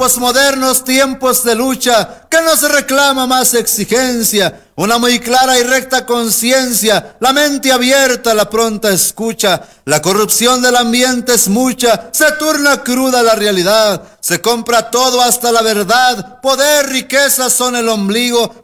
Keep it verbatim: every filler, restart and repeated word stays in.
posmodernos tiempos de lucha, que nos reclama más exigencia, una muy clara y recta conciencia, la mente abierta, la pronta escucha. La corrupción del ambiente es mucha, se turna cruda la realidad, se compra todo hasta la verdad, poder, riqueza son el ombligo,